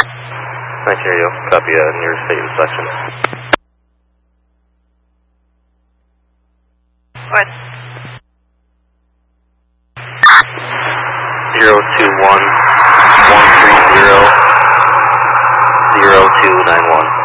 1980, copy, near state inspection. What? 021 130 0291.